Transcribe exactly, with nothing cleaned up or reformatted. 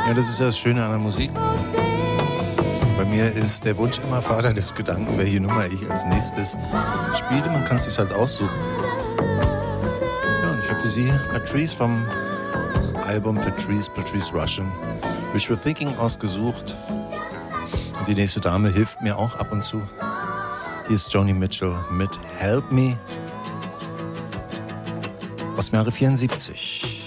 Ja, das ist ja das Schöne an der Musik. Bei mir ist der Wunsch immer Vater des Gedanken, welche Nummer ich als nächstes spiele. Man kann es sich halt aussuchen. Ja, und ich habe für Sie Patrice vom Album Patrice, Patrice Rushen, Wishful Thinking ausgesucht. Und die nächste Dame hilft mir auch ab und zu. Hier ist Joni Mitchell mit Help Me aus dem Jahre vierundsiebzig.